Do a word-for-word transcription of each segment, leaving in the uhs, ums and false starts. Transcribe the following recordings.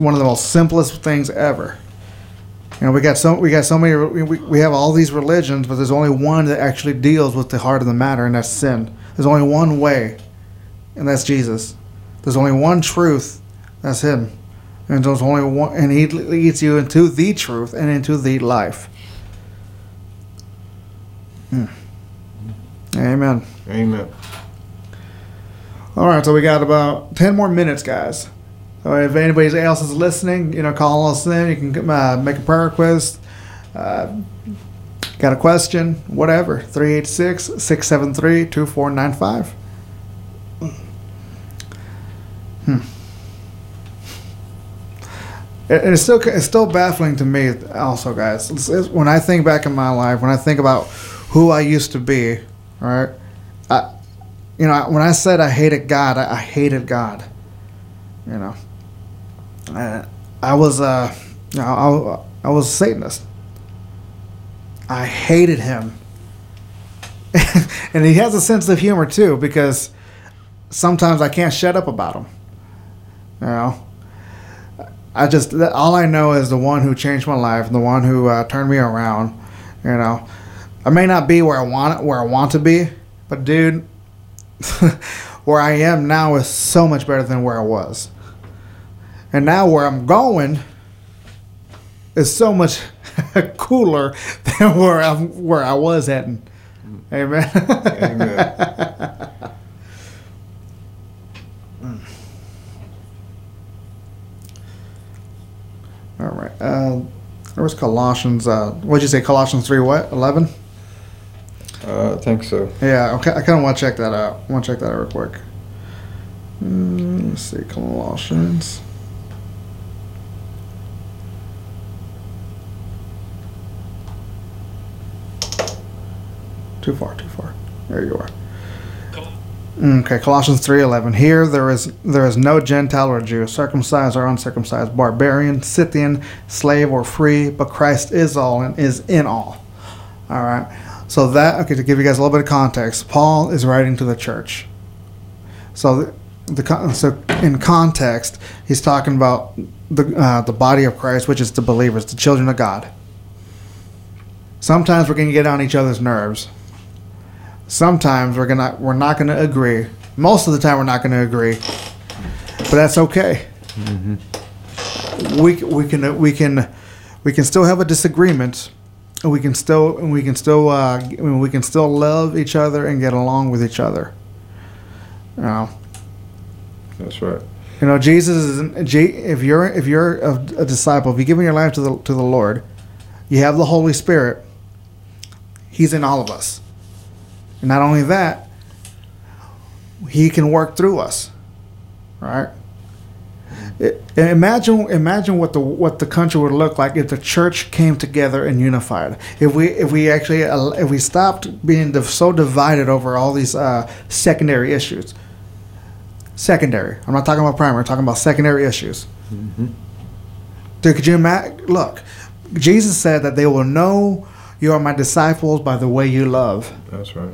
one of the most simplest things ever. You know, we got so we got so many. We, we have all these religions, but there's only one that actually deals with the heart of the matter, and that's sin. There's only one way, and that's Jesus. There's only one truth, that's Him, and there's only one, and He leads you into the truth and into the life. Hmm. Amen. Amen. All right, so we got about ten more minutes, guys. So if anybody else is listening, you know, call us in. You can uh, make a prayer request. Uh, got a question, whatever. three eight six, six seven three, two four nine five. Hmm. And it's still it's still baffling to me also, guys. It's, it's, when I think back in my life, when I think about who I used to be, right? I, you know, when I said I hated God, I, I hated God. You know, I, I was uh, you know, I, I was a Satanist. I hated him, and he has a sense of humor too, because sometimes I can't shut up about him. You know, I just all I know is the one who changed my life, the one who uh, turned me around. You know, I may not be where I want where I want to be, but dude, where I am now is so much better than where I was. And now where I'm going is so much cooler than where I'm where I was heading. Amen. Amen. All right. Uh, there was Colossians. Uh, what'd you say? Colossians three. What? Eleven. Uh, I think so. Yeah. Okay. I kind of want to check that out. I want to check that out real quick. Mm, let's see. Colossians. Too far, too far. There you are. Okay, Colossians three eleven. Here there is there is no Gentile or Jew, circumcised or uncircumcised, barbarian, Scythian, slave or free, but Christ is all and is in all. All right. So that okay to give you guys a little bit of context. Paul is writing to the church. So the, the so in context, he's talking about the uh, the body of Christ, which is the believers, the children of God. Sometimes we're going to get on each other's nerves. Sometimes we're gonna we're not gonna agree. Most of the time we're not gonna agree, but that's okay. Mm-hmm. We we can we can we can still have a disagreement. We can still we can still uh, we can still love each other and get along with each other. You know. That's right. You know, Jesus is if you're if you're a, a disciple, if you've given your life to the to the Lord, you have the Holy Spirit. He's in all of us. And not only that, He can work through us, right? It, imagine, imagine what the what the country would look like if the church came together and unified. If we if we actually if we stopped being so divided over all these uh, secondary issues. Secondary. I'm not talking about primary. I'm talking about secondary issues. Mm-hmm. Dude, could you imagine? Look, Jesus said that they will know you are my disciples by the way you love. That's right.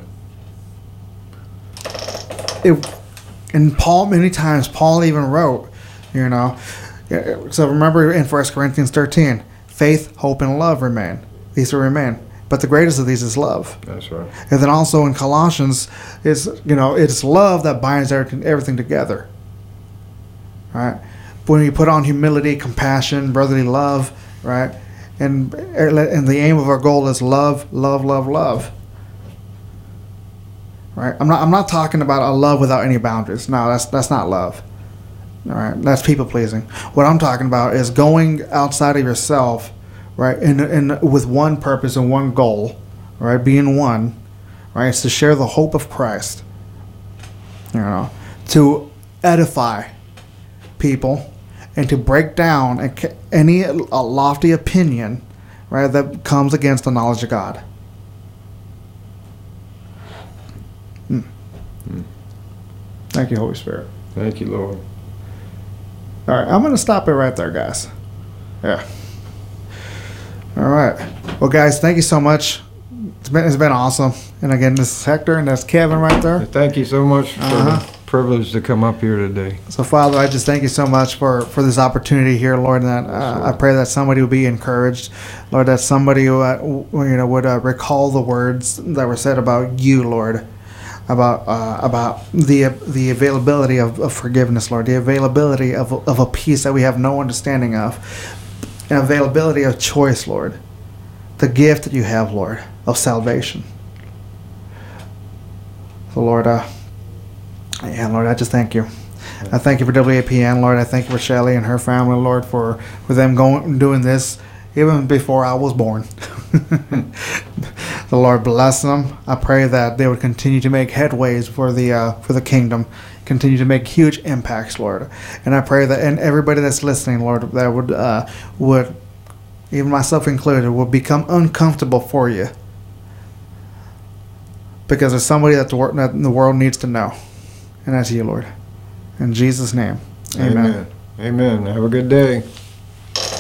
It, and Paul, many times, Paul even wrote, you know, so remember in First Corinthians thirteen, faith, hope, and love remain. These will remain. But the greatest of these is love. That's right. And then also in Colossians, it's, you know, it's love that binds everything, everything together. Right? When you put on humility, compassion, brotherly love, right? And, and the aim of our goal is love, love, love, love. Right? I'm not. I'm not talking about a love without any boundaries. No, that's that's not love. All right, that's people pleasing. What I'm talking about is going outside of yourself, right? And and with one purpose and one goal, right? Being one, right? It's to share the hope of Christ. You know, to edify people, and to break down any lofty opinion, right, that comes against the knowledge of God. Hmm. Hmm. Thank you, Holy Spirit. Thank you, Lord. All right, I'm going to stop it right there, guys. Yeah. All right. Well, guys, thank you so much. It's been, it's been awesome. And again, this is Hector, and that's Kevin right there. Thank you so much for uh-huh. privilege to come up here today. So, Father, I just thank you so much for, for this opportunity here, Lord. And that, uh, I pray that somebody will be encouraged, Lord. That somebody who, uh, you know would uh, recall the words that were said about you, Lord, about uh, about the the availability of, of forgiveness, Lord, the availability of of a peace that we have no understanding of, and availability of choice, Lord, the gift that you have, Lord, of salvation. So, Lord, uh, yeah, Lord, I just thank you. I thank you for W A P N, Lord. I thank you for Shelly and her family, Lord, for, for them going doing this even before I was born. The Lord bless them. I pray that they would continue to make headways for the uh, for the kingdom, continue to make huge impacts, Lord. And I pray that and everybody that's listening, Lord, that would uh, would, even myself included, will become uncomfortable for you, because there's somebody that the, wor- that the world needs to know. And that's you, Lord. In Jesus' name, amen. Amen. Amen. Have a good day.